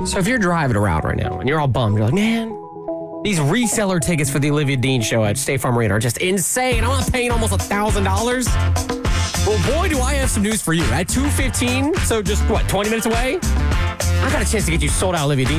So if you're driving around right now and you're all bummed, you're like, man, these reseller tickets for the Olivia Dean show at State Farm Arena are just insane. I'm not paying almost $1,000. Well, boy, do I have some news for you. At 2:15, so just, 20 minutes away? I got a chance to get you sold out Olivia Dean